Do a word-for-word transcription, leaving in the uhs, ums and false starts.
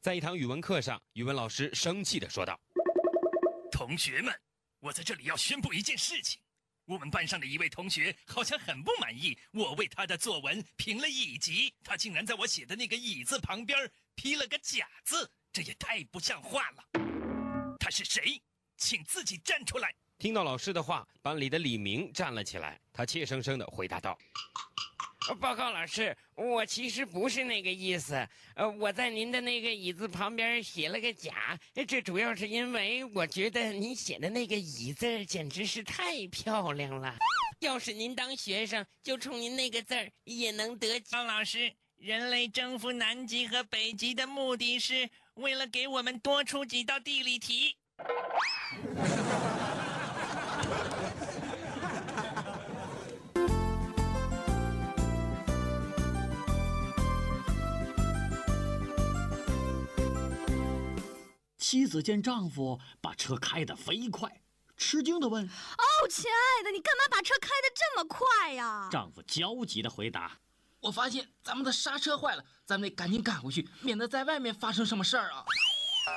在一堂语文课上，语文老师生气地说道：“ 同学们，我在这里要宣布一件事情。我们班上的一位同学好像很不满意我为他的作文评了乙级，他竟然在我写的那个乙字旁边批了个甲字，这也太不像话了。他是谁？请自己站出来。” 听到老师的话，班里的李明站了起来，他怯生生地回答道：“ 报告老师，我其实不是那个意思。呃，我在您的那个乙字旁边写了个甲，这主要是因为我觉得您写的那个乙字简直是太漂亮了。要是您当学生，就冲您那个字儿也能得奖。老师，人类征服南极和北极的目的是为了给我们多出几道地理题。 妻子见丈夫把车开得飞快，吃惊地问：“ 哦，亲爱的，你干嘛把车开得这么快呀？” 丈夫焦急地回答：“ 我发现咱们的刹车坏了，咱们得赶紧赶回去，免得在外面发生什么事儿啊。”